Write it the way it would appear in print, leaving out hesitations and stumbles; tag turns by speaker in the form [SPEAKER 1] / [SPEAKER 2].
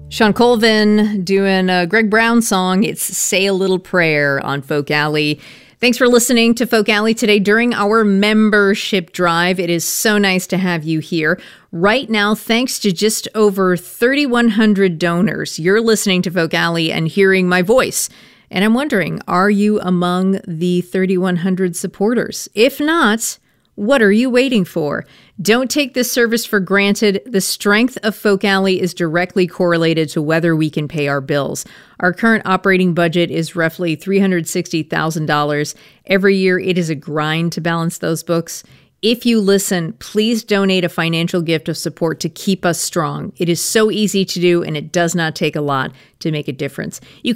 [SPEAKER 1] Sean Colvin doing a Greg Brown song. It's Say a Little Prayer on Folk Alley. Thanks for listening to Folk Alley today during our membership drive. It is so nice to have you here. Right now, thanks to just over 3,100 donors, you're listening to Folk Alley and hearing my voice. And I'm wondering, are you among the 3,100 supporters? If not, what are you waiting for? Don't take this service for granted. The strength of Folk Alley is directly correlated to whether we can pay our bills. Our current operating budget is roughly $360,000. Every year, it is a grind to balance those books. If you listen, please donate a financial gift of support to keep us strong. It is so easy to do, and it does not take a lot to make a difference. You